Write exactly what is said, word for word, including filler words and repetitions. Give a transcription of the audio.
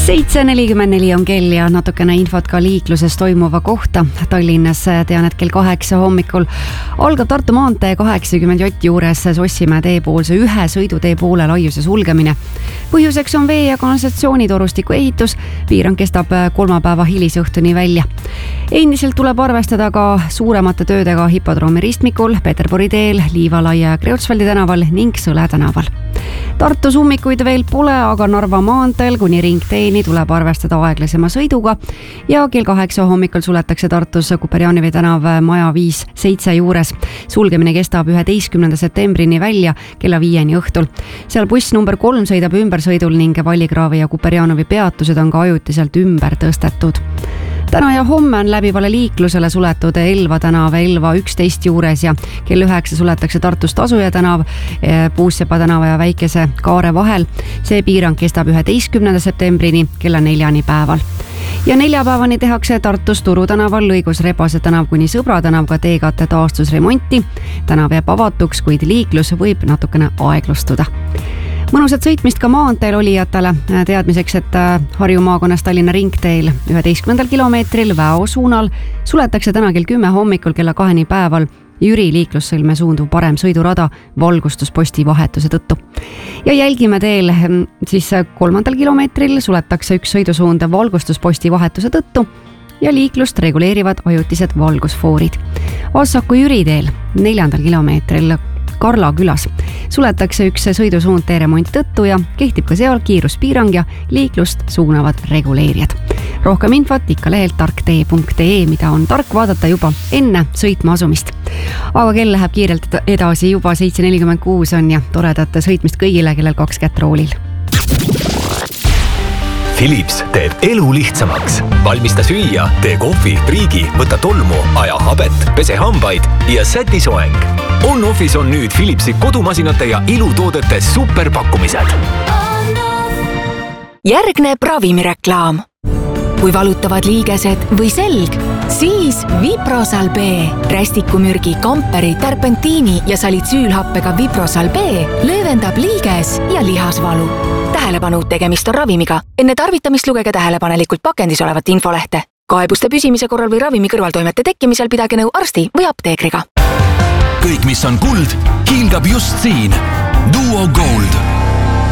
seitse nelikümmend neli on kell ja natukene infot ka liikluses toimuva kohta. Tallinnas tean, et kell kaheksa hommikul algab Tartu maantee kaheksakümmend J juures Sossimäe teepoolse ühe sõidutee poole laiuse sulgemine. Põhjuseks on vee- ja kanalisatsioonitorustiku ehitus. Piirang kestab kolmapäeva hilisõhtuni välja. Endiselt tuleb arvestada ka suuremate töödega Hipodroomi ristmikul, Peterburi teel, Liivalaia ja Kreutzwaldi tänaval ning Sõle tänaval. Tartus ummikuid veel pole, aga Narva maanteel kuni ringteeni tuleb arvestada aeglasema sõiduga ja kell kaheksa hommikul suletakse Tartus Kuperjanovi tänav maja viis seitse juures. Sulgemine kestab üheteistkümnenda septembrini välja kella viieni õhtul. Seal buss number kolm sõidab ümbersõidul ning Vallikraavi ja Kuperjanovi peatused on ka ajutiselt ümber tõstetud. Täna ja homme on läbivale liiklusele suletud Elva tänav Elva üksteist juures ja kell üheksa suletakse Tartus Tasuja tänav Puussepa tänava ja Väikese Kaare vahel. See piirang kestab üheteistkümnenda septembrini kella neljani päeval. Ja neljapäevani tehakse Tartus Turu tänaval lõigus Rebase tänav kuni Sõbra tänav ka teekatte taastusremonti. Tänav jääb avatuks, kuid liiklus võib natukene aeglustuda. Mõnusat sõitmist ka maanteel olijatele. Teadmiseks, et Harju maakonnas Tallinna ringteel üheteistkümnendal kilomeetril Väo suunal suletakse täna kell kümme hommikul kella kaheni päeval Jüri liiklussõlme suunduv parem sõidurada valgustusposti vahetuse tõttu. Ja jälgime teel siis kolmandal kilomeetril suletakse üks sõidusuund valgustusposti vahetuse tõttu ja liiklust reguleerivad ajutised valgusfoorid. Assaku Jüri teel neljandal kilomeetril Karla külas suletakse üks sõidusuund teeremonti tõttu ja kehtib ka seal kiiruspiirang ja liiklust suunavad reguleerijad. Rohkem infot ikka lehelt tarktee punkt ee, mida on tark vaadata juba enne sõitma asumist. Aga kell läheb kiirelt edasi, juba seitse nelikümmend kuus on ja toredat sõitmist kõigile, kellel kaks kätt roolil. Philips teeb elu lihtsamaks. Valmista süüa, tee kohvi, priigi, võta tolmu, aja habet, pese hambaid ja säti soeng. On-Office on nüüd Philipsi kodumasinate ja ilutoodete superpakkumised. Järgneb ravimireklaam. Kui valutavad liigesed või selg, siis Viprosal B. Rästikumürgi, kamperi, terpentiini ja salitsüülhappega Viprosal B löövendab liiges ja lihasvalu. Tähelepanu, tegemist on ravimiga. Enne tarvitamist lugege tähelepanelikult pakendis olevat infolehte. Kaebuste püsimise korral või ravimi kõrvaltoimete tekkimisel pidage nõu arsti või apteekriga. Kõik, mis on kuld, hiilgab just siin. Duo Gold.